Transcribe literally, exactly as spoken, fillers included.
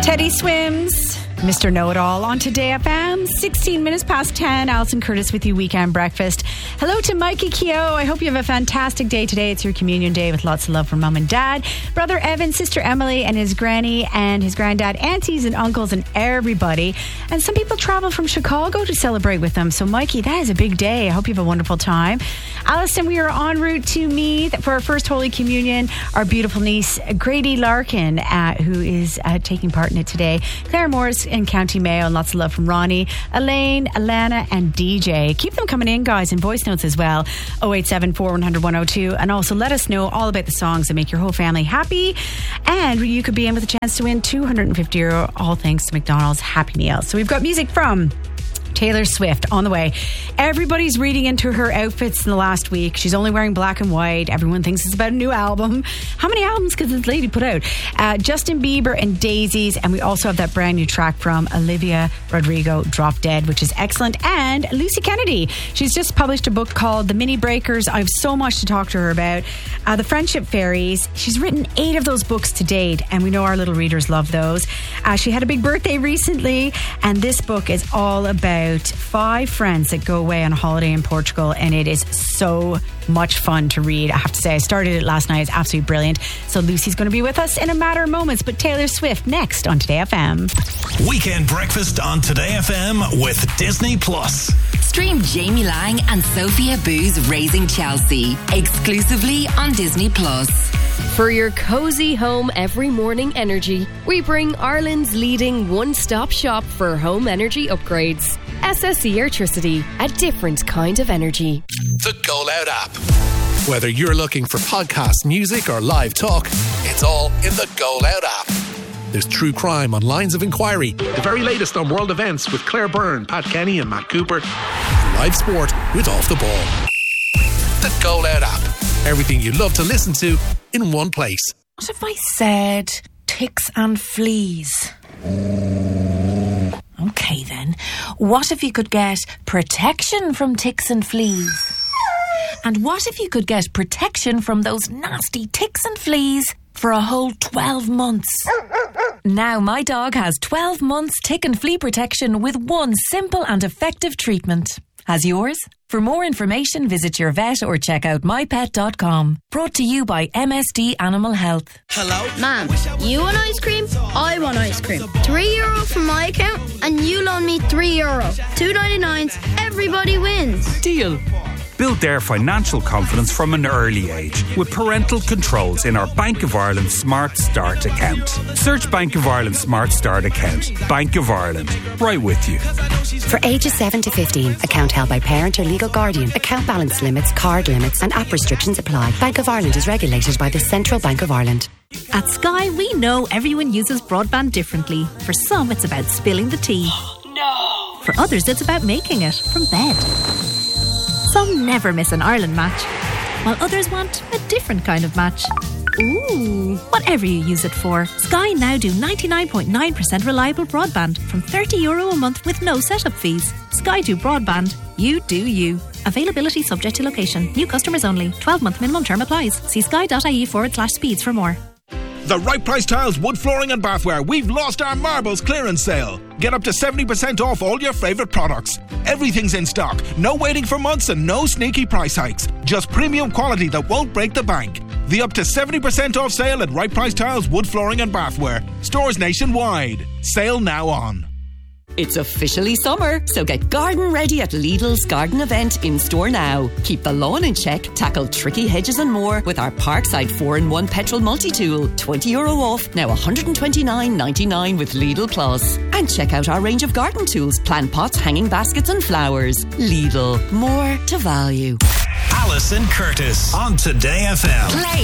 Teddy Swims, Mister Know-It-All on Today F M. sixteen minutes past ten. Alison Curtis with you, Weekend Breakfast. Hello to Mikey Keogh. I hope you have a fantastic day today. It's your communion day with lots of love from mum and dad, brother Evan, sister Emily, and his granny and his granddad, aunties and uncles and everybody. And some people travel from Chicago to celebrate with them. So Mikey, that is a big day. I hope you have a wonderful time. Alison, we are en route to Meath for our first Holy Communion. Our beautiful niece, Grady Larkin, uh, who is uh, taking part in it today. Claire Morris in County Mayo, and lots of love from Ronnie, Elaine, Alana and D J. Keep them coming in, guys, in voice notes as well. oh eight seven four, one hundred, one oh two. And also let us know all about the songs that make your whole family happy. And you could be in with a chance to win two hundred fifty euro, all thanks to McDonald's Happy Meal. So we've got music from Taylor Swift on the way. Everybody's reading into her outfits in the last week. She's only wearing black and white. Everyone thinks it's about a new album. How many albums could this lady put out? Uh, Justin Bieber and Daisies, and we also have that brand new track from Olivia Rodrigo, Drop Dead, which is excellent. And Lucy Kennedy, she's just published a book called The Mini Breakers. I have so much to talk to her about. Uh, the Friendship Fairies. She's written eight of those books to date, and we know our little readers love those. Uh, she had a big birthday recently, and this book is all about five friends that go away on a holiday in Portugal, and it is so much fun to read. I have to say, I started it last night. It's absolutely brilliant. So Lucy's going to be with us in a matter of moments, but Taylor Swift next on Today F M. Weekend Breakfast on Today F M with Disney Plus. Stream Jamie Lang and Sophia Boo's Raising Chelsea exclusively on Disney Plus. For your cozy home every morning energy, we bring Ireland's leading one-stop shop for home energy upgrades. S S E Airtricity, a different kind of energy. The Go Loud app. Whether you're looking for podcast, music or live talk, it's all in the Go Loud app. There's true crime on Lines of Inquiry, the very latest on world events with Claire Byrne, Pat Kenny and Matt Cooper, live sport with Off the Ball. The Go Loud app. Everything you love to listen to in one place. What if I said ticks and fleas? Okay then. What if you could get protection from ticks and fleas? And what if you could get protection from those nasty ticks and fleas for a whole twelve months? Now my dog has twelve months tick and flea protection with one simple and effective treatment. Has yours? For more information, visit your vet or check out my pet dot com. Brought to you by M S D Animal Health. Hello? Mom, you want ice cream? I want ice cream. Three euro from my account and you loan me three euro. Two ninety-nines, everybody wins. Deal. Build their financial confidence from an early age with parental controls in our Bank of Ireland Smart Start account. Search Bank of Ireland Smart Start account. Bank of Ireland. Right with you. For ages seven to fifteen, account held by parent or legal guardian. Account balance limits, card limits and app restrictions apply. Bank of Ireland is regulated by the Central Bank of Ireland. At Sky, we know everyone uses broadband differently. For some, it's about spilling the tea. No! For others, it's about making it from bed. Some never miss an Ireland match, while others want a different kind of match. Ooh! Whatever you use it for, Sky now do ninety-nine point nine percent reliable broadband from thirty euro a month with no setup fees. Sky do broadband. You do you. Availability subject to location. New customers only. twelve month minimum term applies. See sky.ie forward slash speeds for more. The Right Price Tiles, wood flooring and bathware. We've lost our marbles clearance sale. Get up to seventy percent off all your favourite products. Everything's in stock. No waiting for months and no sneaky price hikes. Just premium quality that won't break the bank. The up to seventy percent off sale at Right Price Tiles, wood flooring and bathware. Stores nationwide. Sale now on. It's officially summer, so get garden ready at Lidl's garden event in store now. Keep the lawn in check, tackle tricky hedges and more with our Parkside four in one petrol multi-tool. twenty euro off, now one hundred twenty-nine ninety-nine with Lidl Plus. And check out our range of garden tools, plant pots, hanging baskets and flowers. Lidl, more to value. Alison Curtis on Today F M. Play